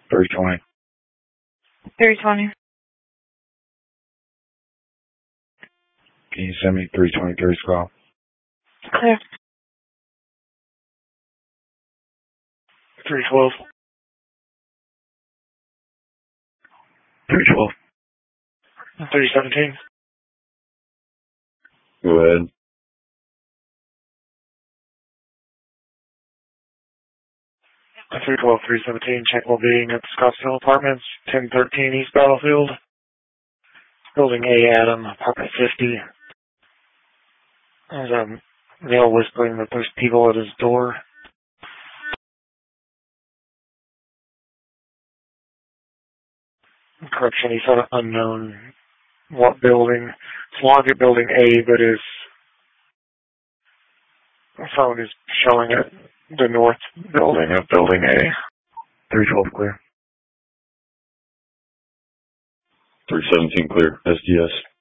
320. 320. Can you send me 323's call? Clear. 312. 312. 317. Go ahead. 312, 317, check well-being at the Scottsdale Apartments, 1013 East Battlefield. Building A, Adam, apartment 50. There's a male whispering that there's people at his door. Correction, he said unknown. What building? It's logged at building A, but his phone is showing it the north building of building A. 312 clear. 317 clear. SDS.